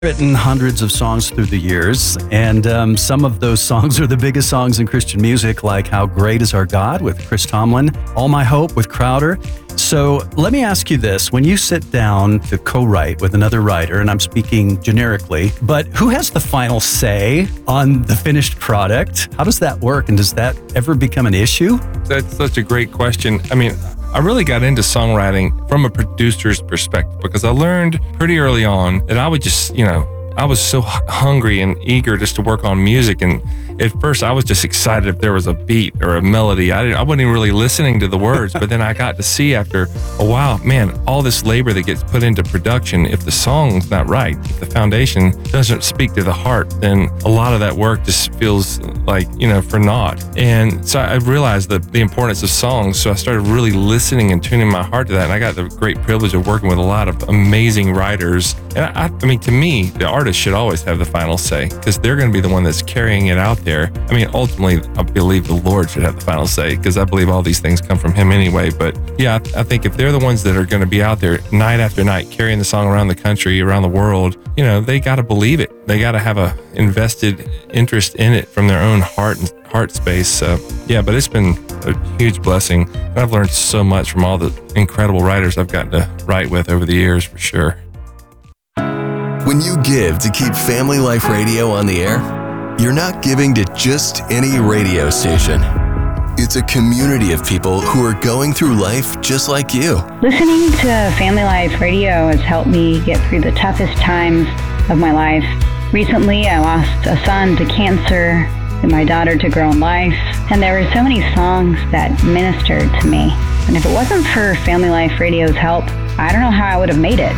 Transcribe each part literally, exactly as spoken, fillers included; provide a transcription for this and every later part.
Written hundreds of songs through the years, and um, some of those songs are the biggest songs in Christian music, like How Great Is Our God with Chris Tomlin, All My Hope with Crowder. So let me ask you this. When you sit down to co-write with another writer, and I'm speaking generically, but who has the final say on the finished product? How does that work, and does that ever become an issue? That's such a great question. I mean, I really got into songwriting from a producer's perspective because I learned pretty early on that I would just, you know, I was so hungry and eager just to work on music. And at first I was just excited if there was a beat or a melody. I, didn't, I wasn't even really listening to the words, but then I got to see after a while, man, all this labor that gets put into production, if the song's not right, if the foundation doesn't speak to the heart, then a lot of that work just feels like, you know, for naught. And so I realized the, the importance of songs. So I started really listening and tuning my heart to that. And I got the great privilege of working with a lot of amazing writers. And I, I mean, to me, the artist should always have the final say because they're going to be the one that's carrying it out there. I mean, ultimately, I believe the Lord should have the final say because I believe all these things come from Him anyway. But yeah, I, I think if they're the ones that are going to be out there night after night carrying the song around the country, around the world, you know, they got to believe it. They got to have a invested interest in it from their own heart and heart space. So yeah, but it's been a huge blessing. And I've learned so much from all the incredible writers I've gotten to write with over the years, for sure. When you give to keep Family Life Radio on the air, you're not giving to just any radio station. It's a community of people who are going through life just like you. Listening to Family Life Radio has helped me get through the toughest times of my life. Recently, I lost a son to cancer and my daughter to her own life, and there were so many songs that ministered to me. And if it wasn't for Family Life Radio's help, I don't know how I would have made it.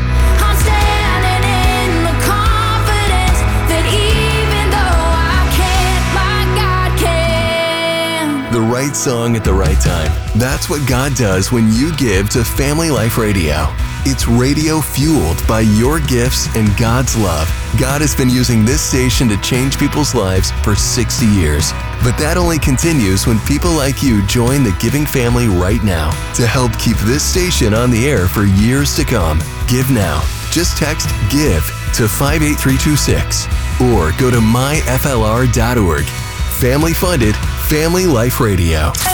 The right song at the right time. That's what God does when you give to Family Life Radio. It's radio fueled by your gifts and God's love. God has been using this station to change people's lives for sixty years. But that only continues when people like you join the giving family right now to help keep this station on the air for years to come. Give now. Just text GIVE to five eight three two six or go to my f l r dot org. Family funded, Family Life Radio.